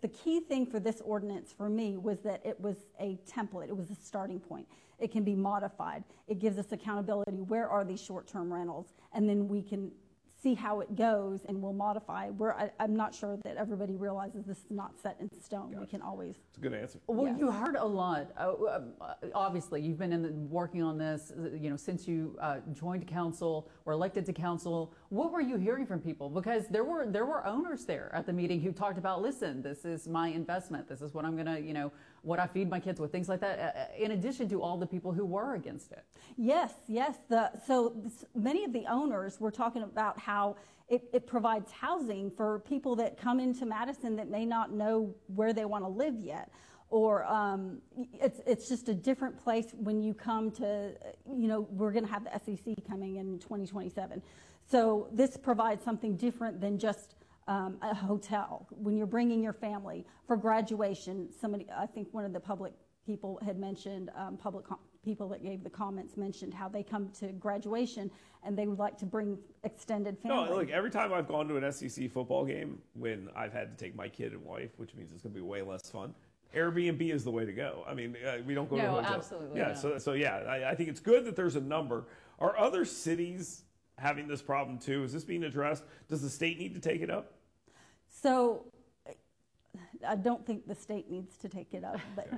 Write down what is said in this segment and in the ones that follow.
key thing for this ordinance for me was that it was a template. It was a starting point. It can be modified. It gives us accountability. Where are these short-term rentals? And then we can see how it goes, and we'll modify. I'm not sure that everybody realizes this is not set in stone. Gotcha. We can always. It's a good answer. Well, Yes. you heard a lot. Obviously, you've been working on this, since you joined council or elected to council. What were you hearing from people? Because there were owners there at the meeting who talked about, listen, this is my investment. This is what I'm gonna, what I feed my kids with, things like that. In addition to all the people who were against it. Yes. Many of the owners were talking about how it provides housing for people that come into Madison that may not know where they want to live yet. Or it's just a different place when you come to, we're going to have the SEC coming in 2027. So this provides something different than just a hotel. When you're bringing your family for graduation, I think one of the public people had mentioned, people that gave the comments mentioned how they come to graduation and they would like to bring extended family. No, look, every time I've gone to an SEC football game when I've had to take my kid and wife, which means it's going to be way less fun, Airbnb is the way to go. I mean, we don't go to a hotel. Absolutely. Yeah, so I think it's good that there's a number. Are other cities having this problem too? Is this being addressed? Does the state need to take it up? So I don't think the state needs to take it up, but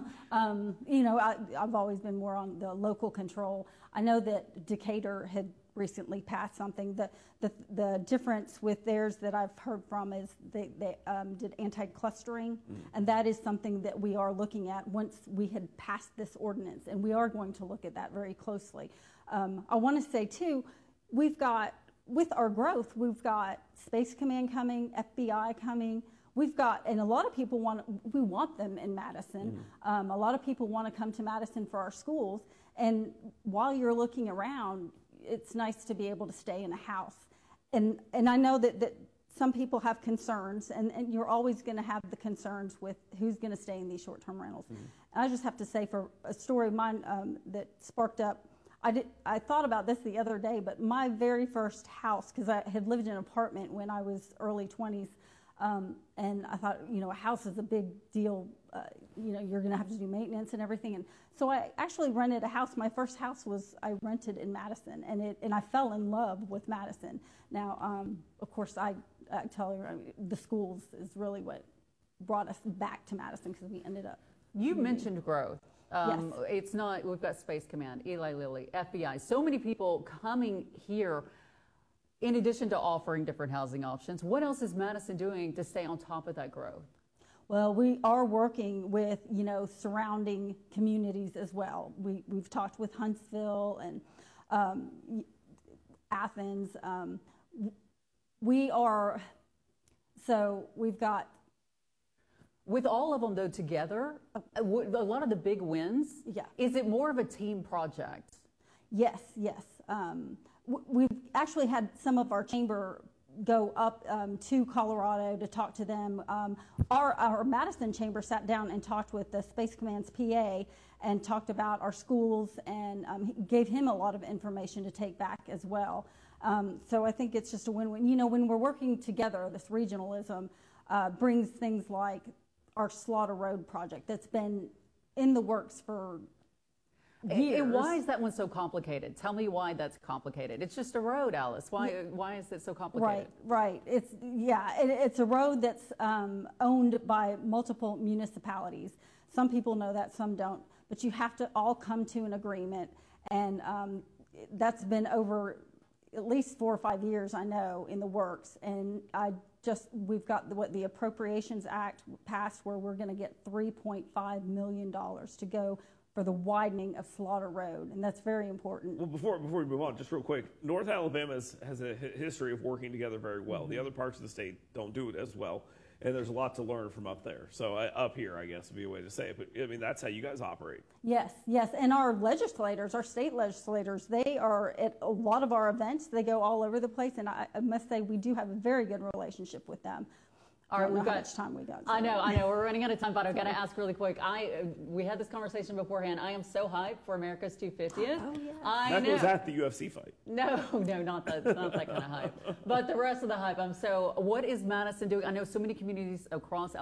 I've always been more on the local control. I know that Decatur had recently passed something. The difference with theirs that I've heard from is they did anti-clustering, and that is something that we are looking at once we had passed this ordinance, and we are going to look at that very closely. I want to say too, with our growth, we've got Space Command coming, FBI coming. And a lot of people we want them in Madison. A lot of people want to come to Madison for our schools. And while you're looking around, it's nice to be able to stay in a house. And I know that some people have concerns, and you're always going to have the concerns with who's going to stay in these short-term rentals. And I just have to say, for a story of mine that sparked up, I thought about this the other day, but my very first house, because I had lived in an apartment when I was early 20s, and I thought, a house is a big deal. You're going to have to do maintenance and everything. And so I actually rented a house. My first house I rented in Madison, and I fell in love with Madison. Now, of course, I tell you, the schools is really what brought us back to Madison, because we ended up. You mentioned growth. Yes. It's not, we've got Space Command, Eli Lilly, FBI, so many people coming here. In addition to offering different housing options, what else is Madison doing to stay on top of that growth? Well, we are working with, surrounding communities as well. We've talked with Huntsville and Athens. We've got. With all of them, though, together, a lot of the big wins, Yeah. Is it more of a team project? Yes. We've actually had some of our chamber go up to Colorado to talk to them. Our Madison chamber sat down and talked with the Space Command's PA and talked about our schools, and gave him a lot of information to take back as well. So I think it's just a win-win. When we're working together, this regionalism brings things like our Slaughter Road project that's been in the works for years. And why is that one so complicated? Tell me why that's complicated. It's just a road, Alice. Why is it so complicated? Right. It's a road that's owned by multiple municipalities. Some people know that, some don't. But you have to all come to an agreement, and that's been over at least 4 or 5 years, I know, in the works. And we've got the Appropriations Act passed, where we're going to get $3.5 million to go for the widening of Slaughter Road, and that's very important. Well, before we move on, just real quick, North Alabama has a history of working together very well. The other parts of the state don't do it as well, and there's a lot to learn from up there. So up here, I guess, would be a way to say it. But I mean, that's how you guys operate. Yes, and our legislators, our state legislators, they are at a lot of our events. They go all over the place, and I must say we do have a very good relationship with them. All right, we've got how much time we got. So. I know. We're running out of time, but I've got to ask really quick. We had this conversation beforehand. I am so hyped for America's 250th. Oh, yeah. That was at the UFC fight. No, not that kind of hype. But the rest of the hype. What is Madison doing? I know so many communities across